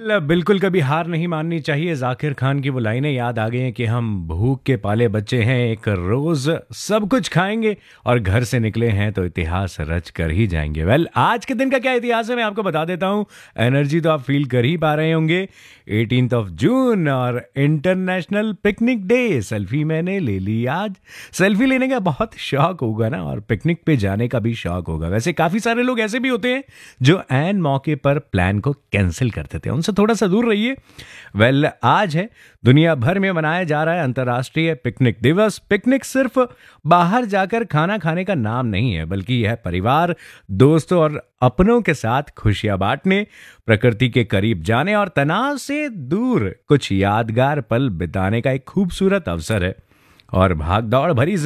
बिल्कुल कभी हार नहीं माननी चाहिए। ज़ाकिर खान की वो लाइनें याद आ गई हैं कि हम भूख के पाले बच्चे हैं, एक रोज़ सब कुछ खाएँगे और घर से निकले हैं तो इतिहास रच कर ही जाएँगे। वेल आज के दिन का क्या इतिहास है मैं आपको बता देता हूँ। एनर्जी तो आप फ़ील कर ही पा रहे होंगे। 18th ऑफ जून और इंटरनेशनल पिकनिक डे। सेल्फ़ी मैंने ले ली आज। सेल्फ़ी लेने का बहुत शौक होगा ना, और पिकनिक पे जाने का भी शौक होगा। वैसे काफ़ी सारे लोग ऐसे भी होते हैं जो ऐन मौके पर प्लान को कैंसिल कर देते हैं, उनसे थोड़ा सा दूर रहिए। वेल आज है दुनिया भर में मनाया जा रहा है अंतर्राष्ट्रीय पिकनिक दिवस। पिकनिक सिर्फ बाहर जाकर खाना खाने का नाम नहीं है, बल्कि यह परिवार, दोस्तों और अपनों के साथ खुशियां बांटने, प्रकृति के करीब जाने और तनाव से दूर कुछ यादगार पल बिताने का एक खूबसूरत अवसर है। और भाग दौड़ भरी